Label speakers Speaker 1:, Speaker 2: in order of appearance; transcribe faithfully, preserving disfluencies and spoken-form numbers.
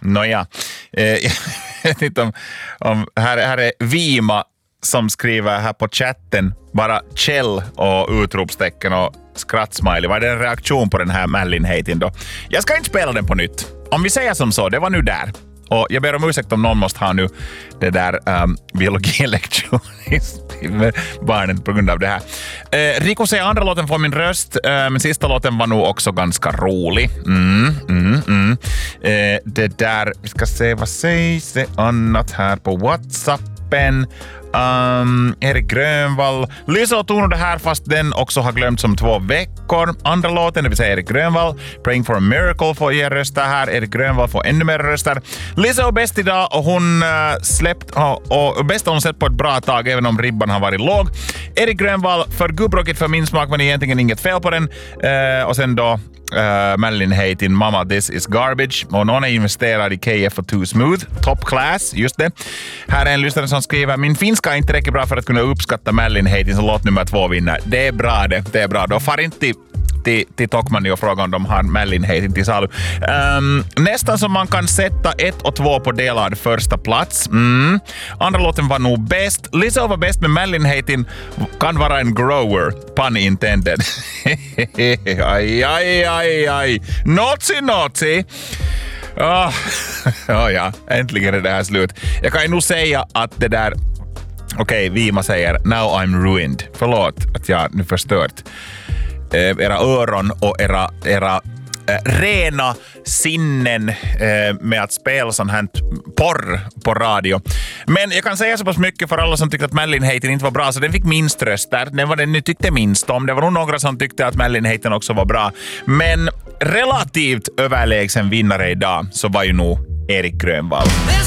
Speaker 1: Nåja, eh, jag vet inte om, om här, här är Vima som skriver här på chatten bara Kjell och utropstecken och skrattsmiley. Vad är det en reaktion på den här Malin-haten då? Jag ska inte spela den på nytt. Om vi säger som så, det var nu där. Och jag ber om ursäkt om någon måste ha nu det där um, biologilektion med barnen på grund av det här. Eh, Rico säger andra låten får min röst, eh, men sista låten var nog också ganska rolig. Mm, mm, mm. Eh, det där, vi ska se vad sägs det annat här på WhatsAppen. Um, Erik Grönvall. Lisa tog det här fast den också har glömt som två veckor. Andra låten, det vill säga Erik Grönvall. Praying for a miracle får er röster här. Erik Grönvall får ännu mer röster. Lisa är bäst idag och hon uh, släppt och, och bäst har hon sett på ett bra tag även om ribban har varit låg. Erik Grönvall för gubbrocket för min smak men egentligen inget fel på den. Uh, och sen då Uh, Malin-haten Mama This is Garbage och någon är investerad i K F och Too Smooth Top Class, just det. Här är en lyssnare som skriver min finska är inte räcker bra för att kunna uppskatta Malin-haten så låt nummer två vinna. Det är bra det, det är bra. Då far inte till, till, till Tokmanni och fråga om de har Malin-haten till salu. Um, nästan som man kan sätta ett och två på delad första plats. Mm. Andra låten var nog bäst. Lisa var bäst med Malin-haten kan vara en grower, pun intended. aj, aj, aj, aj. Naughty, naughty. Oh. oh ja, äntligen är det här slut. Jag kan ju nog säga att det där... Okej, okay, Vima säger now I'm ruined. Förlåt att jag nu förstört eh, era öron och era, era eh, rena sinnen eh, med att spela sån här porr på radio. Men jag kan säga så pass mycket för alla som tyckte att Malin-haten inte var bra så den fick minst röster. Den var den ni tyckte minst om. Det var nog några som tyckte att Malin-haten också var bra. Men relativt överlägsen vinnare idag så var ju nog Erik Grönvall.